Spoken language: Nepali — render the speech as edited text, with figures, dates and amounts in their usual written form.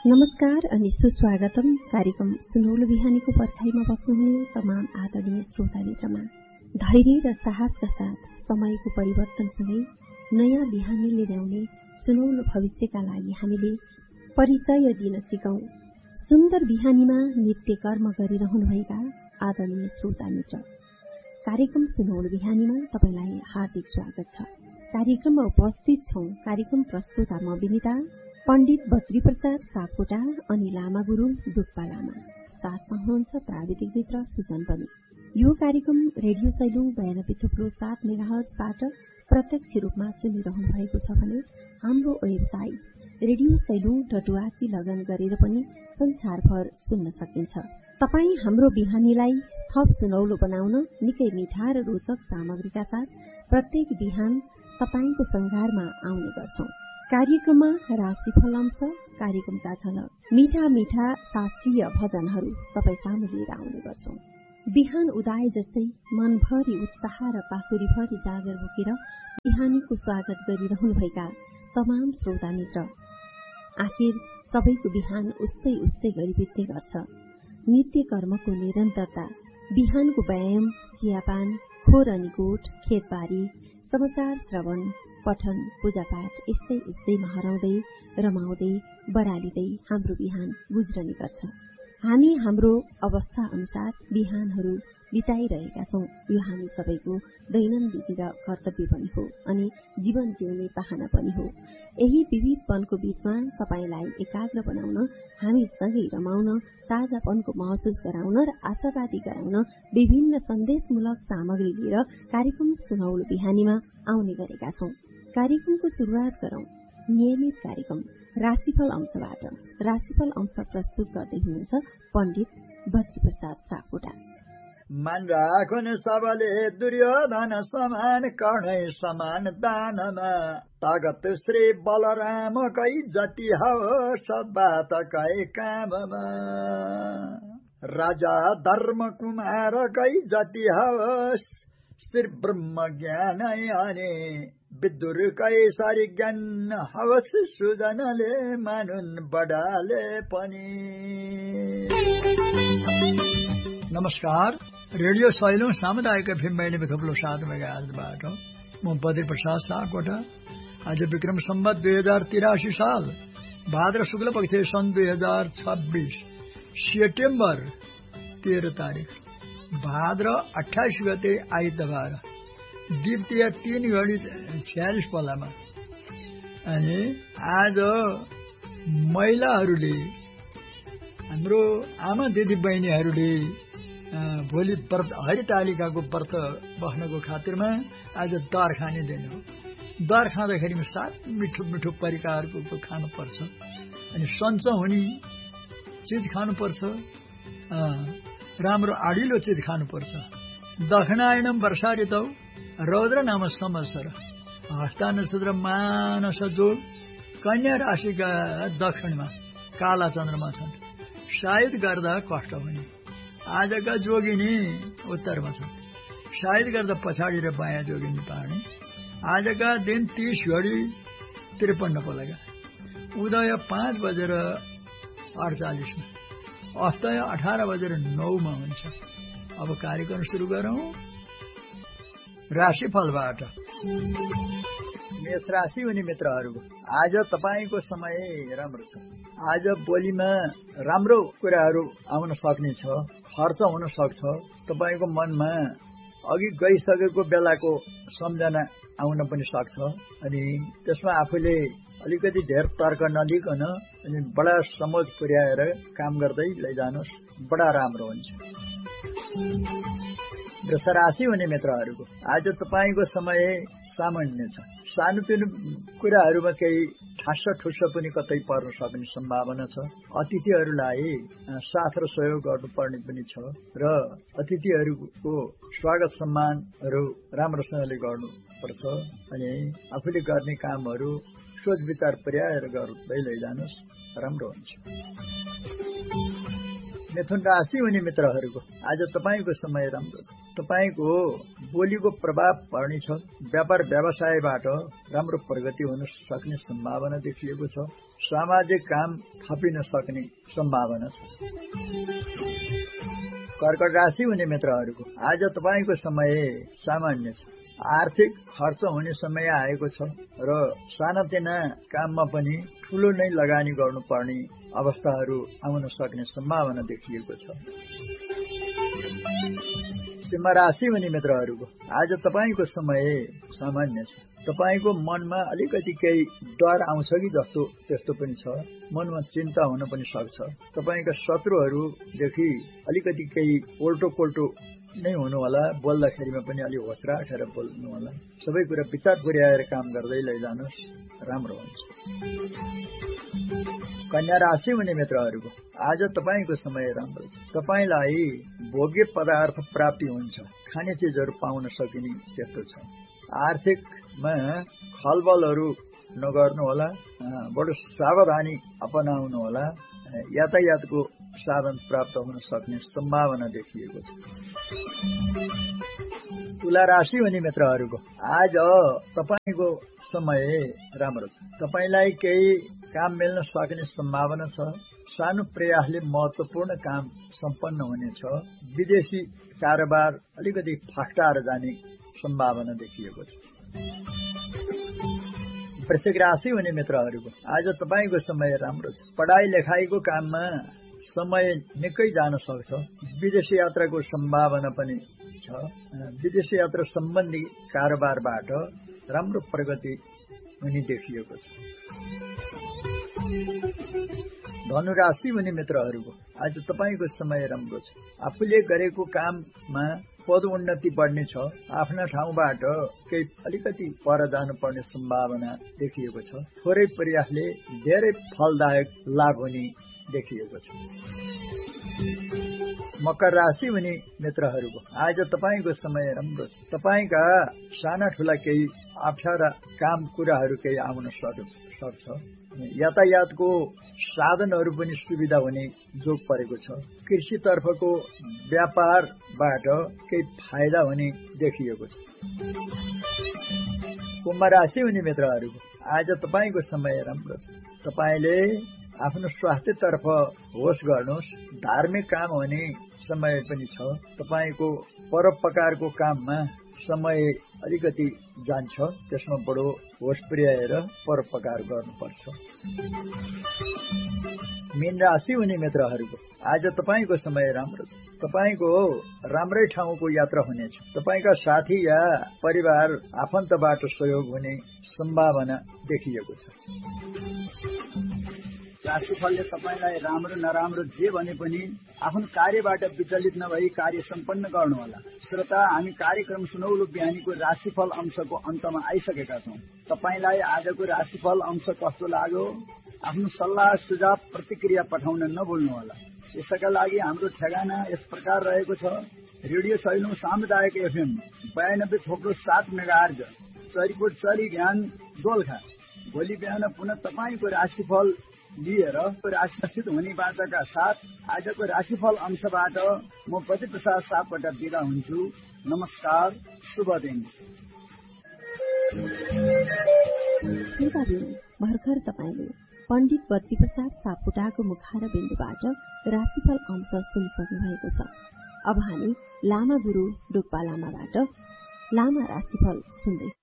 नमस्कार अनि सुस्वागतम कार्यक्रम सुनौलो बिहानीको पर्खाइमा बस्नुहुने तमाम आदरणीय श्रोता मित्रमा। धैर्य र साहसका साथ समयको परिवर्तनसँगै नयाँ बिहानीले ल्याउने सुनौलो भविष्यका लागि हामीले परिचय दिन सिकौं। सुन्दर बिहानीमा नित्य कर्म गरिरहनुभएका आदरणीय श्रोता मित्र, कार्यक्रम सुनौलो बिहानीमा तपाईलाई हार्दिक स्वागत छ। कार्यक्रममा उपस्थित छौं कार्यक्रम प्रस्तुता म विनिता, पण्डित बद्री प्रसाद सापकोटा अनि लामा गुरुङ डुक्पा लामा, साथमा हुनुहुन्छ प्राविधिक मित्र सुजन पनि। यो कार्यक्रम रेडियो सैलुङ 92.7 मेगाहर्जबाट प्रत्यक्ष रूपमा सुनिरहनु भएको छ भने हाम्रो वेबसाइट रेडियो सैलुङ.org लगइन गरेर पनि संसारभर सुन्न सकिन्छ। तपाई हाम्रो बिहानीलाई थप सुनौलो बनाउन निकै मिठा र रोचक सामग्रीका साथ प्रत्येक बिहान तपाईको संघारमा आउने गर्छौं। कार्यक्रममा राशिफल अंश, कार्यक्रमका झलक, मिठा मिठा शास्त्रीय भजनहरू तपाई सामु लिएर आउने गर्छौं। बिहान उदाए जस्तै मनभरि उत्साह र पाखुरीभरि जागर बोकेर बिहानीको स्वागत गरिरहनुभएका तमाम श्रोता मित्र, आखिर सबैको बिहान उस्तै उस्तै गरी बित्ने गर्छ। नित्य कर्मको निरन्तरता, बिहानको व्यायाम, चियापान, खोर अनि गोठ, खेतबारी, समाचार श्रवण, पठन, पूजापाठ यस्तै यस्तैमा हराउँदै रमाउँदै बरालिँदै हाम्रो बिहान गुज्रने गर्छ। हामी हाम्रो अवस्था अनुसार बिहानहरू बिताइरहेका छौं। यो हामी सबैको दैनन्दिन कर्तव्य पनि हो अनि जीवन जिउने पाहना पनि हो। यही विविधपनको बीचमा तपाईलाई एकाग्र बनाउन, हामी सँगै रमाउन, ताजापनको महसुस गराउन र आशावादी गराउन विभिन्न सन्देशमूलक सामग्री लिएर कार्यक्रम सुनौलो बिहानीमा आउने गरेका छौं। कार्यक्रमको शुरूआत गरौं नियमित कार्यक्रम राशिफल अंशबाट। राशिफल अंश प्रस्तुत गर्दै हुनुहुन्छ पण्डित बद्री प्रसाद सापकोटा। मन राखुन सबले दुर्योधन समान, कर्णै समान दानमा, तागत श्री बलराम कै जति होस् बात कै काममा, राजा धर्म कुमार कै जति होस् श्री ब्रह्म ज्ञान अनि, विदुर कैसारी ज्ञान हवस सुजनले मानुन बडाले पनि। नमस्कार, रेडियो सैलुङ सामुदायिक एफएम 92.7 मेगाहर्जबाट म बद्री प्रसाद सापकोटा। आज विक्रम सम्वत 2083 साल भाद्र शुक्ल पक्ष सन् 2026 सेप्टेम्बर 13 तारिक भाद्र 28 गते आइतबार द्वितीय 3:46 पलामा। अनि आज महिलाहरूले, हाम्रो आमा दिदी बहिनीहरूले भोलि व्रत हरितालिकाको व्रत बस्नको खातिरमा आज दर खाने दिन हो। दर खाँदाखेरि सात मिठो मिठो परिकारको खानुपर्छ अनि सञ्च हुने चिज खानुपर्छ, राम्रो आडिलो चिज खानुपर्छ। दक्षिणायनम वर्षा ऋतौ रौद्र नाम संवत्सर, हस्ता नक्षत्र मानस जोड, कन्या राशिका दक्षिणमा काला चन्द्रमा छन्, सायद गर्दा कष्ट हुने। आजका जोगिनी उत्तरमा छन्, सायद गर्दा पछाडि र बायाँ जोगिनी पार्ने। आजका दिन 30:53 पलका, उदय 5:48 अस्तय 18:09 हुन्छ। अब कार्यक्रम सुरु गरौं राशिफलबाट। मेष राशि हुने मित्रहरू, आज तपाईको समय राम्रो छ। आज बोलीमा राम्रो कुराहरू आउन सक्ने छ, खर्च हुन सक्छ। तपाईको मनमा अघि गइसकेको बेलाको सम्झना आउन पनि सक्छ अनि त्यसमा आफूले अलिकति धेर तर्क नलिकन अनि बडा समझ पुर्याएर काम गर्दै लैजानुस्, बडा राम्रो हुन्छ। वृष राशि हुने मित्रहरूको, आज तपाईको समय सामान्य छ। सानोतिनो कुराहरूमा केही ठास्स ठुस्स पनि कतै पर्न सक्ने सम्भावना छ। अतिथिहरूलाई साथ र सहयोग गर्नुपर्ने पनि छ र अतिथिहरूको स्वागत सम्मानहरू राम्रोसँगले गर्नुपर्छ अनि आफूले गर्ने कामहरू सोच विचार पुर्याएर गर्दै लैजानुस्, राम्रो हुन्छ। मिथुन राशि हुने मित्रहरूको आज तपाईको समय राम्रो छ। तपाईको बोलीको प्रभाव पर्ने छ। व्यापार व्यवसायबाट राम्रो प्रगति हुन सक्ने सम्भावना देखिएको छ। सामाजिक काम थपिन सक्ने सम्भावना छ। कर्कट राशि हुने मित्रहरूको आज तपाईको समय सामान्य छ। आर्थिक खर्च हुने समय आएको छ र सानातिना काममा पनि ठूलो नै लगानी गर्नुपर्ने अवस्थाहरू आउन सक्ने सम्भावना देखिएको छ। सिंह राशि हुने मित्रहरूको आज तपाईको समय सामान्य छ। तपाईको मनमा अलिकति केही डर आउँछ कि जस्तो त्यस्तो पनि छ। मनमा चिन्ता हुन पनि सक्छ। तपाईका शत्रुहरूदेखि अलिकति केही पोल्टो नै हुनु होला। बोल्दाखेरिमा पनि अलि होस राखेर बोल्नु होला। सबै कुरा विचार पुर्याएर काम गर्दै लैजानुस्, राम्रो हुन्छ। कन्या राशि हुने मित्रहरूको आज तपाईको समय राम्रो छ। तपाईलाई भोग्य पदार्थ प्राप्ति हुन्छ। खाने चीजहरू पाउन सकिने त्यस्तो छ। आर्थिकमा खलबलहरू नगर्नु होला। बडो सावधानी अपनाउनु होला। यातायातको साधन प्राप्त हुन सक्ने सम्भावना देखिएको छ। तुला राशि हुने मित्रहरूको आज तपाईको समय राम्रो छ। तपाईलाई केही काम मिल्न सक्ने सम्भावना छ। सानो प्रयासले महत्वपूर्ण काम सम्पन्न हुनेछ। विदेशी कारोबार अलिकति फस्टाएर जाने सम्भावना देखिएको छ। वृश्चिक राशि हुने मित्रहरूको आज तपाईको समय राम्रो छ। पढाइ लेखाइको काममा समय निकै जान सक्छ। विदेशी यात्राको सम्भावना पनि छ। विदेशी यात्रा सम्बन्धी कारोबारबाट राम्रो प्रगति हुने देखिएको छ। धनु राशि हुने मित्रहरूको आज तपाईको समय राम्रो छ। आफूले गरेको काममा पद उन्नति बढ्ने छ। आफ्ना ठाउँबाट केही अलिकति पर जानुपर्ने सम्भावना देखिएको छ। थोरै प्रयासले धेरै फलदायक लाभ हुने देखिएको छ। मकर राशि हुने मित्रहरूको आज तपाईको समय राम्रो छ। तपाईका साना ठूला केही अप्ठ्यारा काम कुराहरू केही आउन सक्छ। यातायातको साधनहरू पनि सुविधा हुने जोग परेको छ। कृषितर्फको व्यापारबाट केही फाइदा हुने देखिएको छ। कुम्भ राशि हुने मित्रहरूको आज तपाईको समय राम्रो छ। तपाईले आफ्नो स्वास्थ्यतर्फ होस गर्नुहोस्। धार्मिक काम हुने समय पनि छ। तपाईको परोपकारको काममा समय अलिकति जान्छ। त्यसमा बडो होस पुर्याएर परोपकार गर्नुपर्छ। मीन राशि हुने मित्रहरूको आज तपाईको समय राम्रो छ। तपाईको राम्रै ठाउँको यात्रा हुनेछ। तपाईका साथी या परिवार आफन्तबाट सहयोग हुने सम्भावना देखिएको छ। राशिफलले तपाईलाई राम्रो नराम्रो जे भने पनि आफ्नो कार्यबाट विचलित नभई कार्य सम्पन्न गर्नुहोला। श्रोता, हामी कार्यक्रम सुनौलो बिहानीको राशिफल अंशको अन्तमा आइसकेका छौं। तपाईलाई आजको राशिफल अंश कस्तो लाग्यो? आफ्नो सल्लाह सुझाव प्रतिक्रिया पठाउन नभुल्नुहोला। यसका लागि हाम्रो ठेगाना यस प्रकार रहेको छ। रेडियो सैलुङ सामुदायिक एफएम 92.7 मेगाहर्ज, चरीकोट चरी ज्ञान दोलखा। भोलि बिहान पुनः तपाईको राशिफल लिएर राशिसित हुने बाचाका साथ आजको राशिफल अंशबाट म बद्री प्रसाद सापकोटा बिदा हुन्छु। नमस्कार, शुभ दिन। भर्खर तपाईले पण्डित बद्री प्रसाद सापकोटाको मुखार बिन्दुबाट राशिफल अंश सुनिसक्नु भएको छ। अब हामी लामा गुरु डोक्पा लामाबाट लामा राशिफल सुन्दैछौं।